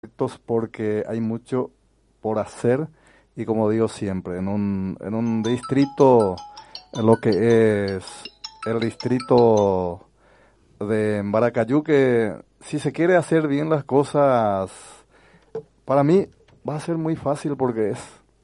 porque hay mucho por hacer y como digo siempre, en un distrito, en lo que es el distrito de Maracayú, que si se quiere hacer bien las cosas, para mí va a ser muy fácil porque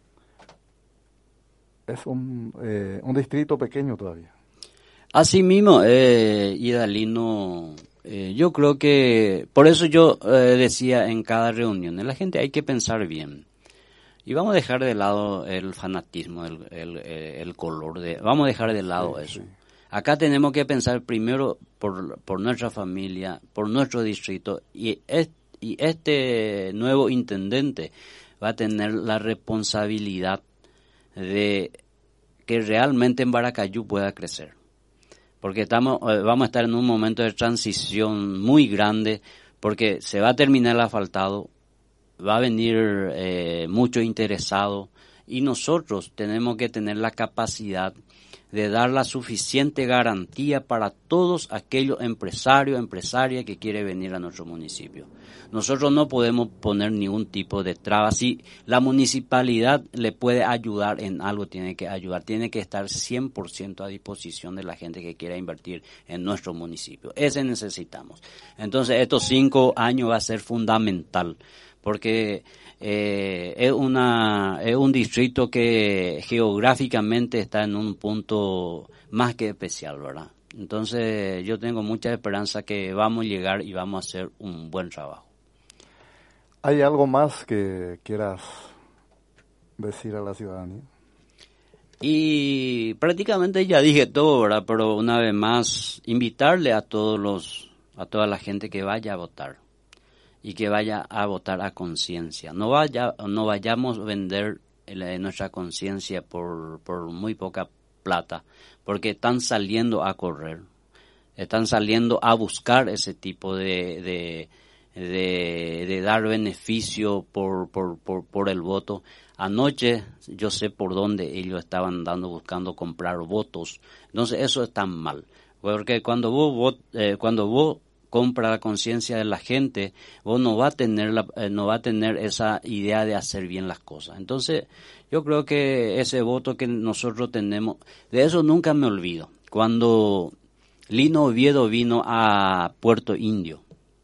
es un distrito pequeño todavía. Así mismo, Idalino, yo creo que, por eso yo decía en cada reunión, en la gente hay que pensar bien. Y vamos a dejar de lado el fanatismo, el color, vamos a dejar de Sí, lado sí. eso. Acá tenemos que pensar primero por nuestra familia, por nuestro distrito, y este nuevo intendente va a tener la responsabilidad de que realmente en Baracayú pueda crecer. Porque vamos a estar en un momento de transición muy grande, porque se va a terminar el asfaltado, va a venir mucho interesado y nosotros tenemos que tener la capacidad de dar la suficiente garantía para todos aquellos empresarios, empresarias que quieren venir a nuestro municipio. Nosotros no podemos poner ningún tipo de traba. Si la municipalidad le puede ayudar en algo, tiene que ayudar. Tiene que estar 100% a disposición de la gente que quiera invertir en nuestro municipio. Ese necesitamos. Entonces, estos 5 años va a ser fundamental porque es un distrito que geográficamente está en un punto más que especial, ¿verdad? Entonces yo tengo mucha esperanza que vamos a llegar y vamos a hacer un buen trabajo. ¿Hay algo más que quieras decir a la ciudadanía? Y prácticamente ya dije todo, ¿verdad? Pero una vez más, invitarle a toda la gente que vaya a votar y que vaya a votar a conciencia. No vayamos a vender nuestra conciencia por muy poca plata, porque están saliendo a correr, están saliendo a buscar ese tipo de dar beneficio por el voto. Anoche yo sé por dónde ellos estaban buscando comprar votos. Entonces eso está mal, porque cuando vos compra la conciencia de la gente, vos no va a tener esa idea de hacer bien las cosas. Entonces, yo creo que ese voto que nosotros tenemos, de eso nunca me olvido. Cuando Lino Oviedo vino a Puerto Indio,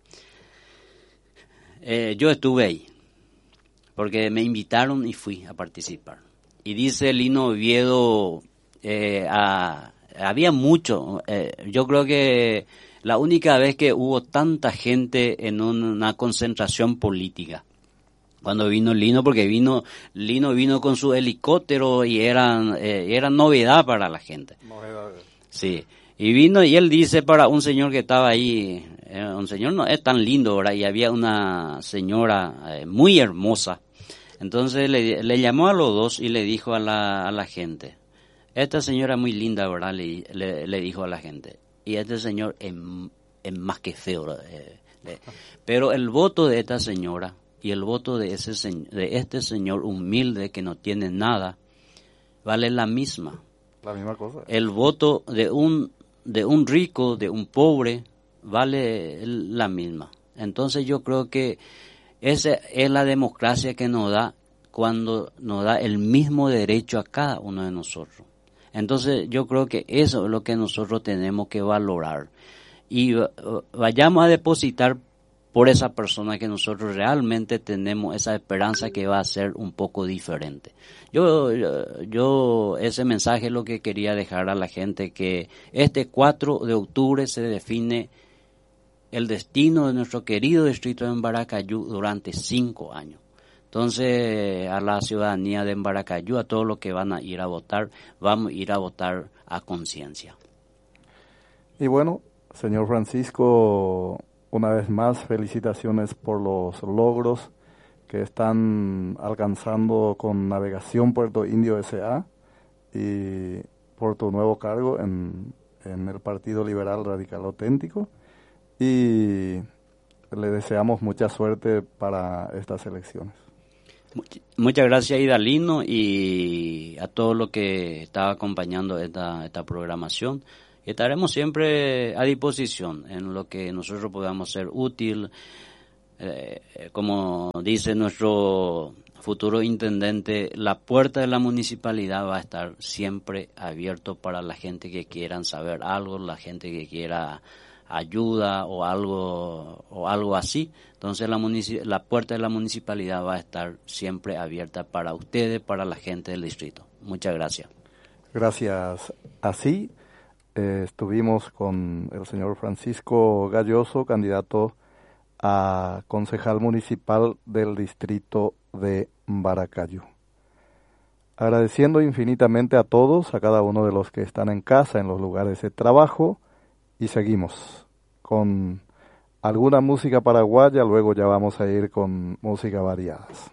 yo estuve ahí, porque me invitaron y fui a participar. Y dice Lino Oviedo, había mucho, yo creo que la única vez que hubo tanta gente en una concentración política, cuando vino Lino, porque Lino vino con su helicóptero y era novedad para la gente. Novedades. Sí, y vino y él dice para un señor que estaba ahí, un señor no es tan lindo, ¿verdad? Y había una señora muy hermosa. Entonces le llamó a los dos y le dijo a la gente, esta señora es muy linda, ¿verdad? Le dijo a la gente. Y este señor es más que feo, ¿verdad? Pero el voto de esta señora y el voto de este señor humilde que no tiene nada, vale la misma. La misma cosa. El voto de un rico, de un pobre, vale la misma. Entonces yo creo que esa es la democracia que nos da cuando nos da el mismo derecho a cada uno de nosotros. Entonces yo creo que eso es lo que nosotros tenemos que valorar. Y vayamos a depositar por esa persona que nosotros realmente tenemos esa esperanza que va a ser un poco diferente. Yo ese mensaje es lo que quería dejar a la gente, que este 4 de octubre se define el destino de nuestro querido distrito de Embaracayú durante 5 años. Entonces, a la ciudadanía de Embaracayú, a todos los que van a ir a votar, vamos a ir a votar a conciencia. Y bueno, señor Francisco, una vez más, felicitaciones por los logros que están alcanzando con Navegación Puerto Indio S.A. y por tu nuevo cargo en el Partido Liberal Radical Auténtico. Y le deseamos mucha suerte para estas elecciones. Muchas gracias, Idalino, y a todos los que están acompañando esta programación. Estaremos siempre a disposición en lo que nosotros podamos ser útil, como dice nuestro futuro intendente, la puerta de la municipalidad va a estar siempre abierto para la gente que quieran saber algo, la gente que quiera ayuda o algo así. Entonces la puerta de la municipalidad va a estar siempre abierta para ustedes, para la gente del distrito. Muchas gracias. Gracias. Así estuvimos con el señor Francisco Galloso, candidato a concejal municipal del distrito de Baracayú. Agradeciendo infinitamente a todos, a cada uno de los que están en casa, en los lugares de trabajo, y seguimos con alguna música paraguaya, luego ya vamos a ir con música variadas.